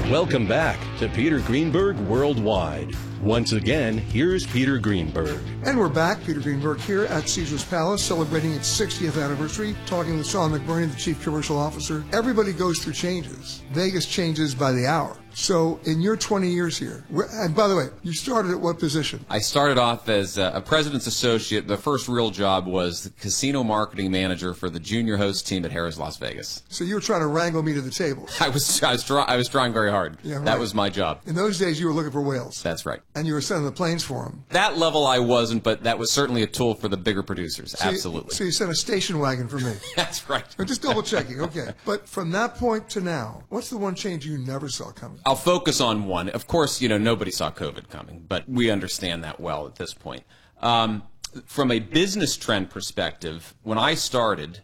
Welcome back to Peter Greenberg Worldwide. Once again, here's Peter Greenberg. And we're back. Peter Greenberg here at Caesars Palace, celebrating its 60th anniversary, talking with Sean McBurney, the Chief Commercial Officer. Everybody goes through changes. Vegas changes by the hour. So in your 20 years here, and by the way, you started at what position? I started off as a president's associate. The first real job was the casino marketing manager for the junior host team at Harrah's Las Vegas. So you were trying to wrangle me to the table. I was trying very hard. Yeah, right. That was my job. In those days, you were looking for whales. That's right. And you were sending the planes for them. That level I wasn't, but that was certainly a tool for the bigger producers. Absolutely. So you sent a station wagon for me. That's right. I'm just double checking. Okay. But from that point to now, what's the one change you never saw coming? I'll focus on one. Of course, nobody saw COVID coming, but we understand that well at this point. From a business trend perspective, when I started,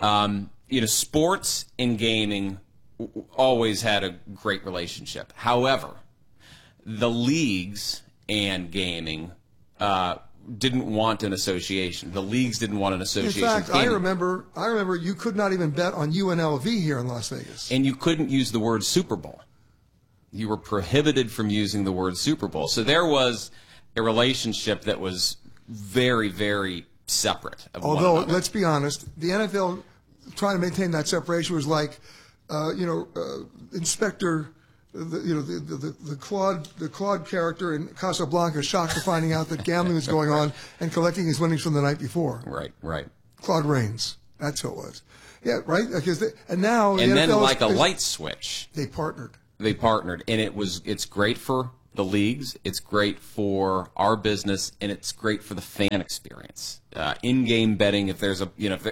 sports and gaming always had a great relationship. However, the leagues and gaming didn't want an association. The leagues didn't want an association. In fact, I remember you could not even bet on UNLV here in Las Vegas. And you couldn't use the word Super Bowl. You were prohibited from using the word Super Bowl. So there was a relationship that was very, very separate. Although, let's be honest, the NFL trying to maintain that separation was like, Inspector, the Claude character in Casablanca, shocked to finding out that gambling was going on and collecting his winnings from the night before. Right. Claude Rains. That's who it was. Yeah, right. And now and then, like a light switch, they partnered. And it's great for the leagues, it's great for our business, and it's great for the fan experience. In-game betting, if there's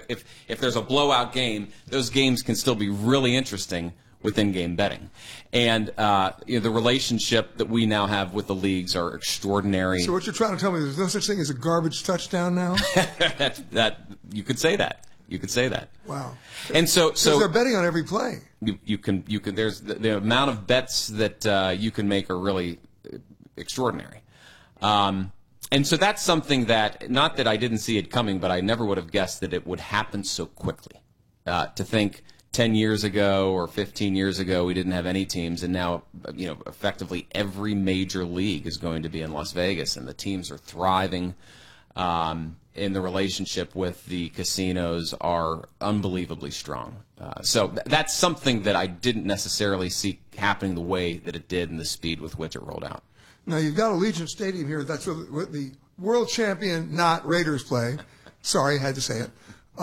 a blowout game, those games can still be really interesting with in-game betting. And the relationship that we now have with the leagues are extraordinary. So what you're trying to tell me is there's no such thing as a garbage touchdown now? that you could say that. You could say that. Wow. And so they're betting on every play. You can. There's the amount of bets that you can make are really extraordinary. And so that's something that, not that I didn't see it coming, but I never would have guessed that it would happen so quickly. To think 10 years ago or 15 years ago we didn't have any teams, and now effectively every major league is going to be in Las Vegas, and the teams are thriving. In the relationship with the casinos are unbelievably strong. So that's something that I didn't necessarily see happening the way that it did and the speed with which it rolled out. Now, you've got Allegiant Stadium here. That's where the world champion, not Raiders, play. Sorry, I had to say it.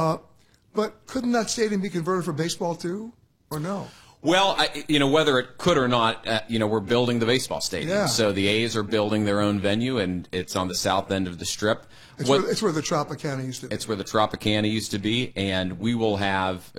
But couldn't that stadium be converted for baseball too, or no? Well, whether it could or not, we're building the baseball stadium. Yeah. So the A's are building their own venue, and it's on the south end of the Strip. It's where the Tropicana used to be. It's where the Tropicana used to be, and we will have,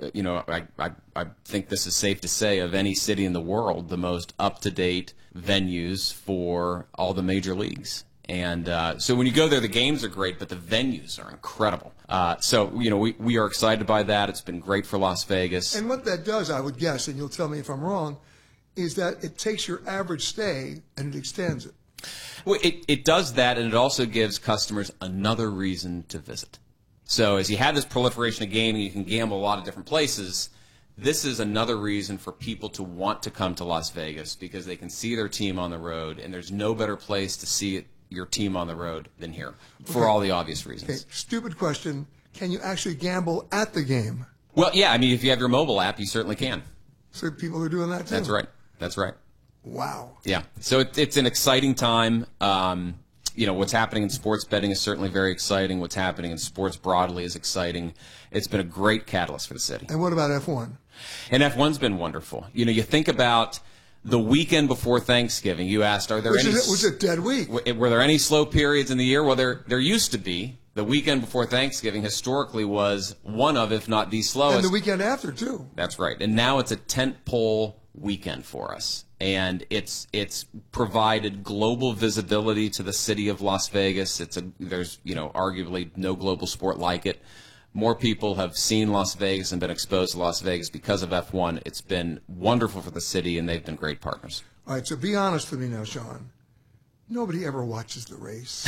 I think this is safe to say, of any city in the world, the most up-to-date venues for all the major leagues. And so when you go there, the games are great, but the venues are incredible. So we are excited by that. It's been great for Las Vegas. And what that does, I would guess, and you'll tell me if I'm wrong, is that it takes your average stay and it extends it. Well, it does that, and it also gives customers another reason to visit. So as you have this proliferation of gaming, you can gamble a lot of different places. This is another reason for people to want to come to Las Vegas, because they can see their team on the road, and there's no better place to see your team on the road than here, for all the obvious reasons. Okay, stupid question. Can you actually gamble at the game? Well, yeah. I mean, if you have your mobile app, you certainly can. So people are doing that too? That's right. Wow. Yeah. So it's an exciting time. What's happening in sports betting is certainly very exciting. What's happening in sports broadly is exciting. It's been a great catalyst for the city. And what about F1? And F1's been wonderful. You think about the weekend before Thanksgiving. You asked, are there any? Was it dead week? Were there any slow periods in the year? Well, there used to be. The weekend before Thanksgiving historically was one of, if not the slowest. And the weekend after, too. That's right. And now it's a tentpole weekend for us. And it's provided global visibility to the city of Las Vegas. There's arguably no global sport like it. More people have seen Las Vegas and been exposed to Las Vegas because of F1. It's been wonderful for the city, and they've been great partners. All right, so be honest with me now, Sean. Nobody ever watches the race.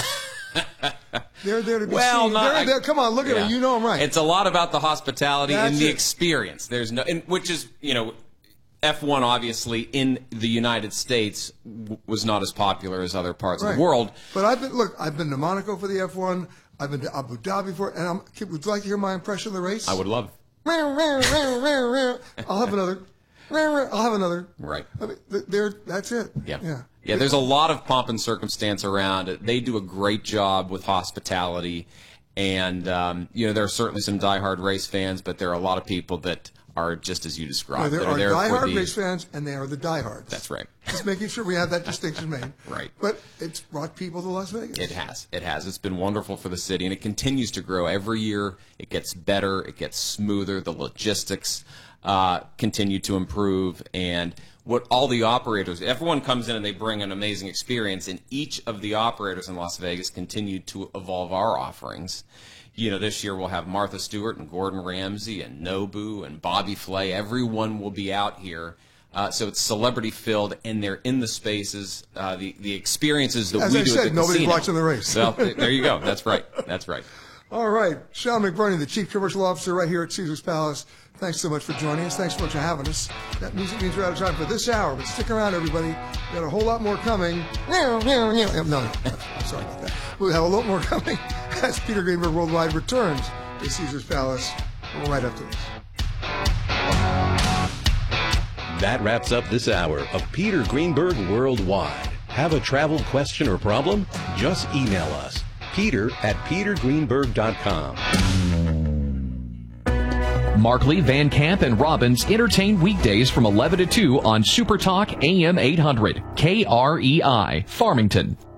They're there to be seen. Come on, look at it. You know I'm right. It's a lot about the hospitality and the experience. There's no, which is, F1 obviously in the United States was not as popular as other parts of the world. But I've been to Monaco for the F1. I've been to Abu Dhabi for it. And would you like to hear my impression of the race? I would love. I'll have another. Right. I mean, that's it. Yeah. There's a lot of pomp and circumstance around it. They do a great job with hospitality, and there are certainly some diehard race fans, but there are a lot of people that are just as you described. There are diehard race fans, and they are the diehards. That's right. Just making sure we have that distinction made. Right. But it's brought people to Las Vegas. It has. It's been wonderful for the city, and it continues to grow every year. It gets better. It gets smoother. The logistics continue to improve, and what all the operators, everyone comes in and they bring an amazing experience, and each of the operators in Las Vegas continue to evolve our offerings. This year we'll have Martha Stewart and Gordon Ramsay and Nobu and Bobby Flay. Everyone will be out here. So it's celebrity filled, and they're in the spaces, the experiences that we do at the casino. As I said, nobody's watching the race. Well, there you go. That's right. All right. Sean McBurney, the Chief Commercial Officer right here at Caesars Palace. Thanks so much for joining us. Thanks so much for having us. That music means we're out of time for this hour, but stick around, everybody. We've got a whole lot more coming. No, sorry about that. We'll have a lot more coming as Peter Greenberg Worldwide returns to Caesars Palace right after this. That wraps up this hour of Peter Greenberg Worldwide. Have a travel question or problem? Just email us, peter@petergreenberg.com. Markley, Van Camp, and Robbins entertain weekdays from 11 to 2 on Super Talk AM 800, KREI, Farmington.